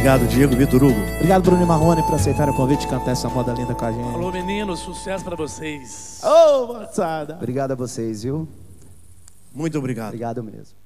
Obrigado, Diego e Vitor Hugo. Obrigado, Bruno e Marrone, por aceitarem o convite de cantar essa moda linda com a gente. Alô, meninos, sucesso pra vocês. Ô, moçada. Obrigado a vocês, viu? Muito obrigado. Obrigado mesmo.